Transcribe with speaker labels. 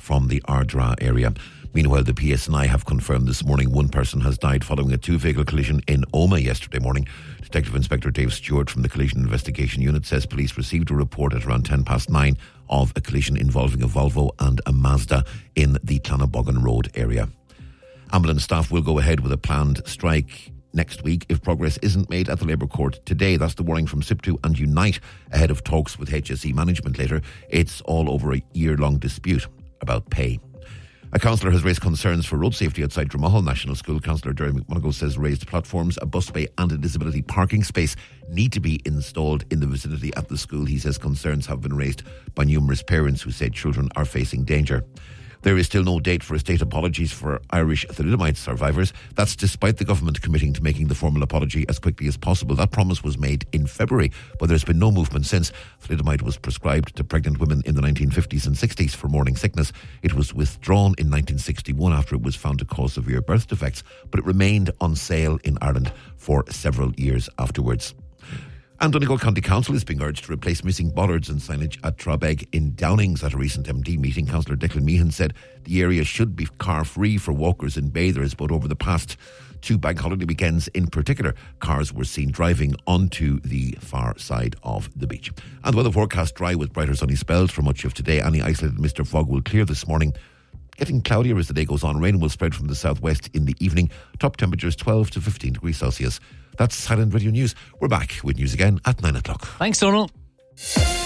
Speaker 1: from the Ardra area. Meanwhile, the PSNI have confirmed this morning one person has died following a two-vehicle collision in Omagh yesterday morning. Detective Inspector Dave Stewart from the Collision Investigation Unit says police received a report at around 9:10 of a collision involving a Volvo and a Mazda in the Clanaboggan Road area. Ambulance staff will go ahead with a planned strike next week if progress isn't made at the Labour Court today. That's the warning from SIPTU and Unite ahead of talks with HSE management later. It's all over a year-long dispute about pay. A councillor has raised concerns for road safety outside Dromahall National School. Councillor Derry McMonagle says raised platforms, a bus bay and a disability parking space need to be installed in the vicinity at the school. He says concerns have been raised by numerous parents who said children are facing danger. There is still no date for a state apologies for Irish thalidomide survivors. That's despite the government committing to making the formal apology as quickly as possible. That promise was made in February, but there's been no movement since. Thalidomide was prescribed to pregnant women in the 1950s and 60s for morning sickness. It was withdrawn in 1961 after it was found to cause severe birth defects, but it remained on sale in Ireland for several years afterwards. And Donegal County Council is being urged to replace missing bollards and signage at Trabeg in Downings. At a recent MD meeting, Councillor Declan Meehan said the area should be car-free for walkers and bathers, but over the past two bank holiday weekends in particular, cars were seen driving onto the far side of the beach. And the weather forecast: dry with brighter sunny spells for much of today. Any isolated mist or fog will clear this morning. Getting cloudier as the day goes on. Rain will spread from the southwest in the evening. Top temperatures 12 to 15 degrees Celsius. That's Silent Radio News. We're back with news again at 9 o'clock.
Speaker 2: Thanks, Donald.